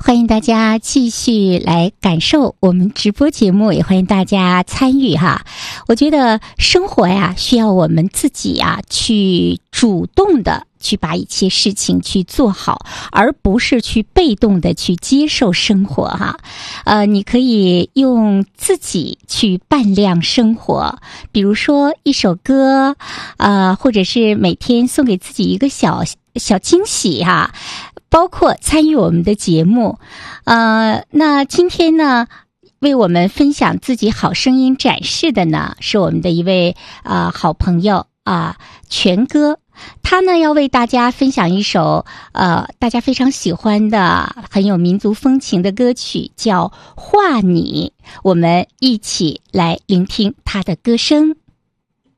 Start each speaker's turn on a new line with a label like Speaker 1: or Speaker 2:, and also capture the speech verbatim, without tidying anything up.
Speaker 1: 欢迎大家继续来感受我们直播节目，也欢迎大家参与哈。我觉得生活呀，需要我们自己啊去主动的去把一切事情去做好，而不是去被动的去接受生活哈。呃，你可以用自己去伴亮生活，比如说一首歌，呃，或者是每天送给自己一个小小惊喜哈。包括参与我们的节目，呃，那今天呢，为我们分享自己好声音展示的呢，是我们的一位啊、呃、好朋友啊、呃、全哥，他呢要为大家分享一首呃大家非常喜欢的很有民族风情的歌曲，叫《画你》，我们一起来聆听他的歌声。